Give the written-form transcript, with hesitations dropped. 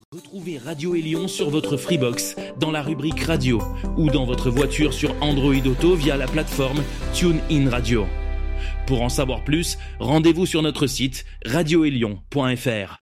Retrouvez Radio Élion sur votre Freebox, dans la rubrique radio, ou dans votre voiture sur Android Auto via la plateforme TuneIn Radio. Pour en savoir plus, rendez-vous sur notre site radioélion.fr.